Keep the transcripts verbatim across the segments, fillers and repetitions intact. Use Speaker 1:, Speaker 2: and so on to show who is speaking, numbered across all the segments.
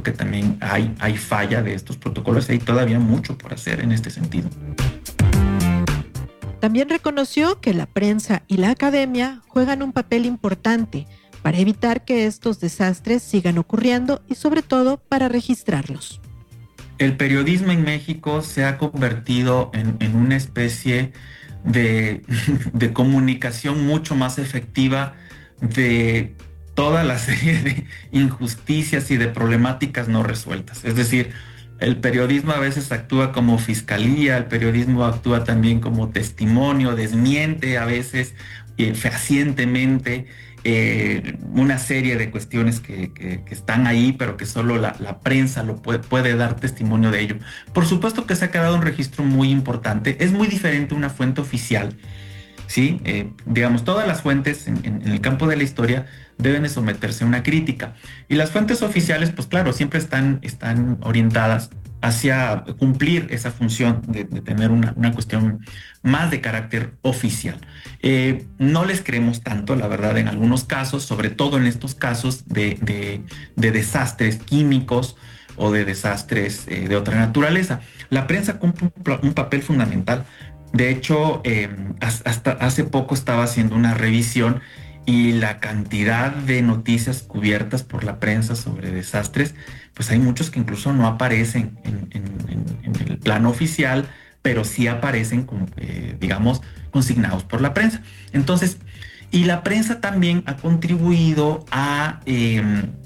Speaker 1: que también hay, hay falla de estos protocolos. Hay todavía mucho por hacer en este sentido.
Speaker 2: También reconoció que la prensa y la academia juegan un papel importante para evitar que estos desastres sigan ocurriendo y sobre todo para registrarlos.
Speaker 1: El periodismo en México se ha convertido en, en una especie de, de comunicación mucho más efectiva de toda la serie de injusticias y de problemáticas no resueltas. Es decir, el periodismo a veces actúa como fiscalía, el periodismo actúa también como testimonio, desmiente a veces eh, fehacientemente eh, una serie de cuestiones que, que, que están ahí, pero que solo la, la prensa lo puede, puede dar testimonio de ello. Por supuesto que se ha quedado un registro muy importante. Es muy diferente una fuente oficial, ¿sí? Eh, digamos, todas las fuentes en, en, en el campo de la historia deben de someterse a una crítica. Y las fuentes oficiales, pues claro, siempre están, están orientadas hacia cumplir esa función de, de tener una, una cuestión más de carácter oficial. Eh, no les creemos tanto, la verdad, en algunos casos, sobre todo en estos casos de, de, de desastres químicos o de desastres eh, de otra naturaleza. La prensa cumple un, un papel fundamental. De hecho, eh, hasta hace poco estaba haciendo una revisión y la cantidad de noticias cubiertas por la prensa sobre desastres, pues hay muchos que incluso no aparecen en, en, en, en el plano oficial, pero sí aparecen, con, eh, digamos, consignados por la prensa. Entonces, y la prensa también ha contribuido a eh,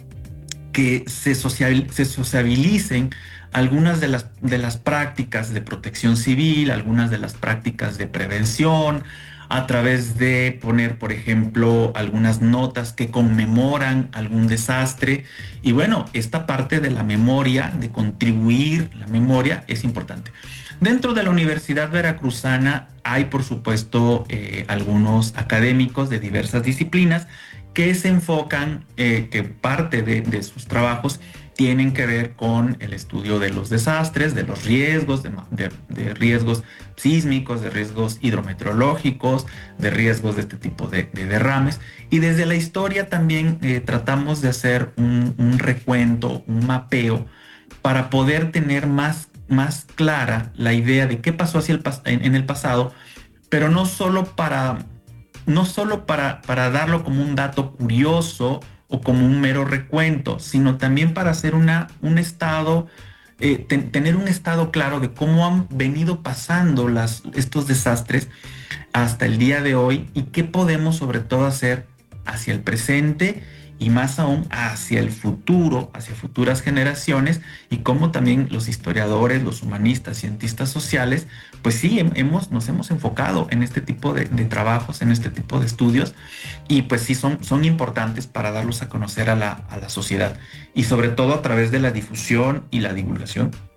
Speaker 1: que se, social, se sociabilicen algunas de las, de las prácticas de protección civil, algunas de las prácticas de prevención, a través de poner, por ejemplo, algunas notas que conmemoran algún desastre. Y bueno, esta parte de la memoria, de contribuir la memoria, es importante. Dentro de la Universidad Veracruzana hay, por supuesto, eh, algunos académicos de diversas disciplinas que se enfocan, eh, que parte de, de sus trabajos tienen que ver con el estudio de los desastres, de los riesgos, de, de, de riesgos sísmicos, de riesgos hidrometeorológicos, de riesgos de este tipo de, de derrames. Y desde la historia también eh, tratamos de hacer un, un recuento, un mapeo, para poder tener más, más clara la idea de qué pasó hacia el, en, en el pasado, pero no solo para, no solo para, para darlo como un dato curioso o como un mero recuento, sino también para hacer una, un estado, eh, ten, tener un estado claro de cómo han venido pasando las, estos desastres hasta el día de hoy y qué podemos sobre todo hacer hacia el presente y más aún hacia el futuro, hacia futuras generaciones, y cómo también los historiadores, los humanistas, cientistas sociales, pues sí, hemos, nos hemos enfocado en este tipo de, de trabajos, en este tipo de estudios, y pues sí son, son importantes para darlos a conocer a la, a la sociedad, y sobre todo a través de la difusión y la divulgación.